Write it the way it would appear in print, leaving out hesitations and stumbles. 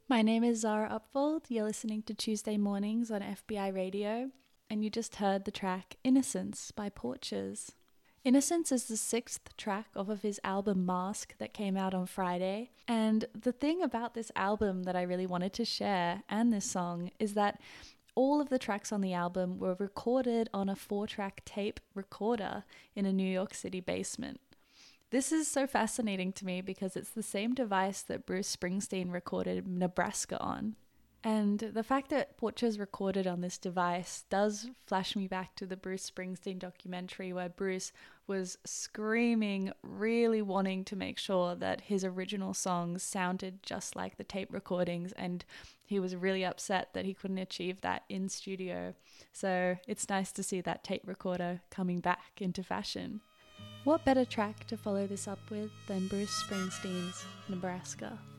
My name is Zara Upfold. You're listening to Tuesday Mornings on FBI Radio, and you just heard the track Innocence by Porches. Innocence is the sixth track off of his album Mask that came out on Friday. And the thing about this album that I really wanted to share and this song is that all of the tracks on the album were recorded on a 4-track tape recorder in a New York City basement. This is so fascinating to me because it's the same device that Bruce Springsteen recorded Nebraska on. And the fact that Porches recorded on this device does flash me back to the Bruce Springsteen documentary where Bruce was screaming, really wanting to make sure that his original songs sounded just like the tape recordings, and he was really upset that he couldn't achieve that in studio. So it's nice to see that tape recorder coming back into fashion. What better track to follow this up with than Bruce Springsteen's Nebraska?